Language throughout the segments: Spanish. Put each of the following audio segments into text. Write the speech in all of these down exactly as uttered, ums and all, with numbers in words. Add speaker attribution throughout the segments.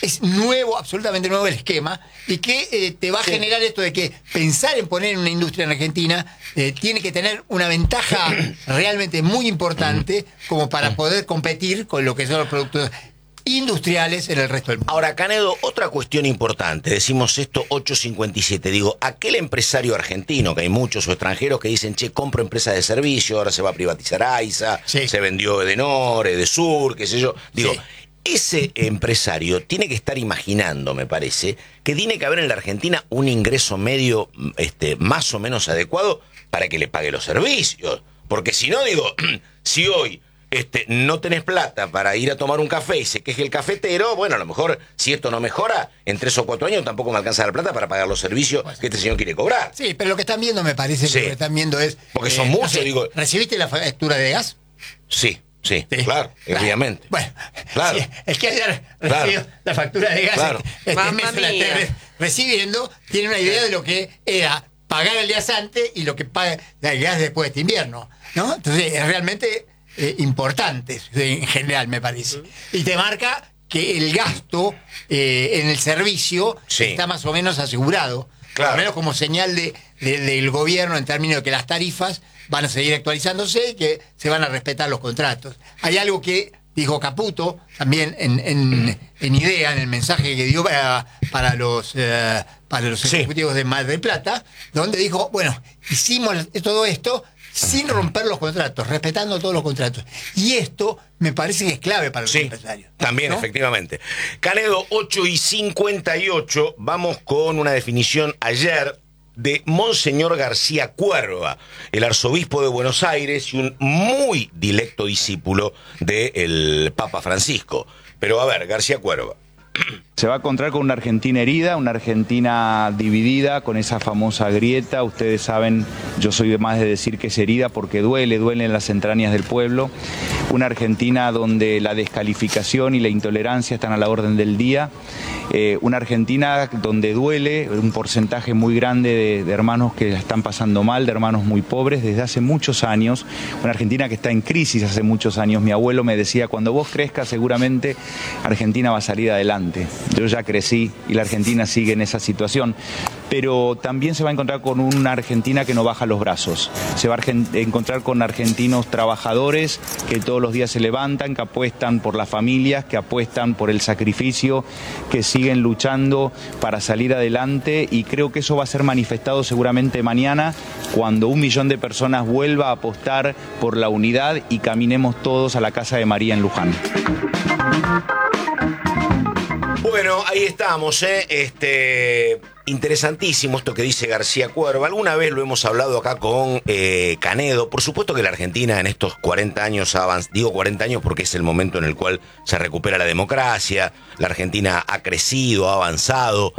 Speaker 1: es nuevo, absolutamente nuevo el esquema, y que eh, te va a sí. generar esto de que pensar en poner una industria en Argentina eh, tiene que tener una ventaja realmente muy importante como para poder competir con lo que son los productos industriales en el resto del mundo.
Speaker 2: Ahora, Canedo, otra cuestión importante, decimos esto ocho cincuenta y siete, digo, aquel empresario argentino, que hay muchos o extranjeros que dicen, che, compro empresa de servicio, ahora se va a privatizar AISA, sí. se vendió Edenor, Edesur, qué sé yo, digo... Sí. Ese empresario tiene que estar imaginando, me parece, que tiene que haber en la Argentina un ingreso medio este, más o menos adecuado para que le pague los servicios. Porque si no, digo, si hoy este, no tenés plata para ir a tomar un café y se queje el cafetero, bueno, a lo mejor si esto no mejora, en tres o cuatro años tampoco me alcanza la plata para pagar los servicios pues, que este señor quiere cobrar.
Speaker 1: Sí, pero lo que están viendo, me parece sí. que lo que están viendo es...
Speaker 2: Porque son eh, muchos,
Speaker 1: no sé,
Speaker 2: digo...
Speaker 1: ¿Recibiste la factura de gas?
Speaker 2: Sí. Sí, sí, claro, claro, obviamente.
Speaker 1: Bueno,
Speaker 2: claro.
Speaker 1: sí, el que haya recibido claro. la factura de gas
Speaker 2: claro.
Speaker 1: este mes la esté recibiendo, tiene una idea de lo que era pagar el día antes y lo que paga el gas después de este invierno, ¿no? Entonces es realmente eh, importante en general, me parece. Uh-huh. Y te marca que el gasto eh, en el servicio sí. está más o menos asegurado, claro. por lo menos como señal de, de, del gobierno en términos de que las tarifas van a seguir actualizándose y que se van a respetar los contratos. Hay algo que dijo Caputo también en, en, en idea, en el mensaje que dio para, para los, eh, para los sí. ejecutivos de Mar del Plata, donde dijo, bueno, hicimos todo esto sin romper los contratos, respetando todos los contratos. Y esto me parece que es clave para los
Speaker 2: sí,
Speaker 1: empresarios.
Speaker 2: También, ¿no? Efectivamente. Canedo, ocho y cincuenta y ocho, vamos con una definición ayer de Monseñor García Cuerva, el arzobispo de Buenos Aires y un muy dilecto discípulo del Papa Francisco. Pero a ver, García Cuerva.
Speaker 3: Se va a encontrar con una Argentina herida, una Argentina dividida, con esa famosa grieta. Ustedes saben, yo soy más de decir que es herida porque duele, duele en las entrañas del pueblo. Una Argentina donde la descalificación y la intolerancia están a la orden del día. Eh, una Argentina donde duele un porcentaje muy grande de, de hermanos que están pasando mal, de hermanos muy pobres desde hace muchos años. Una Argentina que está en crisis hace muchos años. Mi abuelo me decía, cuando vos crezcas seguramente Argentina va a salir adelante. Yo ya crecí y la Argentina sigue en esa situación. Pero también se va a encontrar con una Argentina que no baja los brazos. Se va a encontrar con argentinos trabajadores que todos los días se levantan, que apuestan por las familias, que apuestan por el sacrificio, que siguen luchando para salir adelante, y creo que eso va a ser manifestado seguramente mañana cuando un millón de personas vuelva a apostar por la unidad y caminemos todos a la Casa de María en Luján.
Speaker 2: Bueno, ahí estamos, ¿eh? Este, interesantísimo esto que dice García Cuerva. Alguna vez lo hemos hablado acá con eh, Canedo. Por supuesto que la Argentina en estos cuarenta años ha avanzado, digo cuarenta años porque es el momento en el cual se recupera la democracia, la Argentina ha crecido, ha avanzado,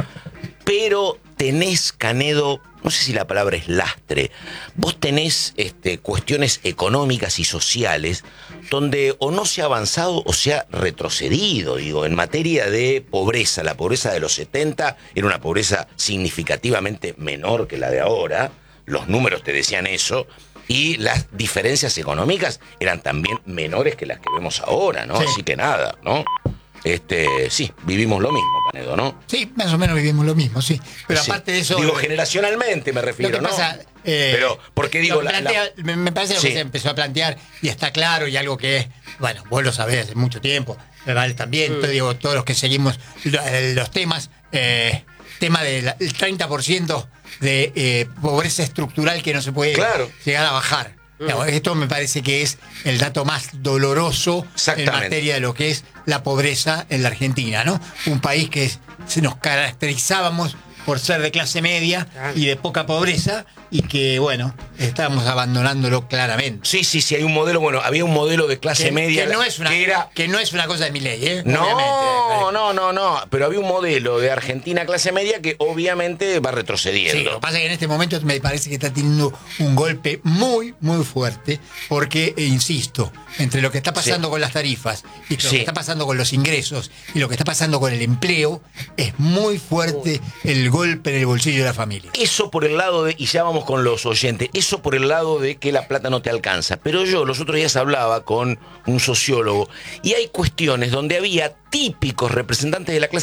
Speaker 2: pero tenés, Canedo, no sé si la palabra es lastre, vos tenés este, cuestiones económicas y sociales donde o no se ha avanzado o se ha retrocedido, digo, en materia de pobreza. La pobreza de los setenta era una pobreza significativamente menor que la de ahora, los números te decían eso, y las diferencias económicas eran también menores que las que vemos ahora, ¿no? Sí. Así que nada, ¿no? Este, sí, vivimos lo mismo, Canedo, ¿no?
Speaker 1: Sí, más o menos vivimos lo mismo, sí. Pero sí. aparte de eso...
Speaker 2: Digo, generacionalmente me refiero,
Speaker 1: lo que
Speaker 2: ¿no?
Speaker 1: Pasa, eh,
Speaker 2: Pero, porque digo... La,
Speaker 1: plantea, la... Me parece lo sí. que se empezó a plantear, y está claro, y algo que es, bueno, vos lo sabés hace mucho tiempo, ¿vale? También, mm. digo, todos los que seguimos los temas, eh, tema del treinta por ciento de eh, pobreza estructural que no se puede claro. llegar a bajar. No, esto me parece que es el dato más doloroso en materia de lo que es la pobreza en la Argentina, ¿no? Un país que es, se nos caracterizábamos por ser de clase media y de poca pobreza, y que, bueno, estamos abandonándolo claramente.
Speaker 2: Sí, sí, sí, hay un modelo, bueno, había un modelo de clase
Speaker 1: que,
Speaker 2: media
Speaker 1: que no es una,
Speaker 2: que era...
Speaker 1: que no es una cosa de mi ley, ¿eh?
Speaker 2: No,
Speaker 1: obviamente.
Speaker 2: no, no, no, pero había un modelo de Argentina clase media que obviamente va retrocediendo.
Speaker 1: Sí, lo que pasa es que en este momento me parece que está teniendo un golpe muy, muy fuerte, porque, eh, insisto, entre lo que está pasando sí. con las tarifas y lo sí. que está pasando con los ingresos y lo que está pasando con el empleo, es muy fuerte el golpe en el bolsillo de la familia.
Speaker 2: Eso por el lado de, y ya vamos con los oyentes, eso por el lado de que la plata no te alcanza. Pero yo los otros días hablaba con un sociólogo y hay cuestiones donde había típicos representantes de la clase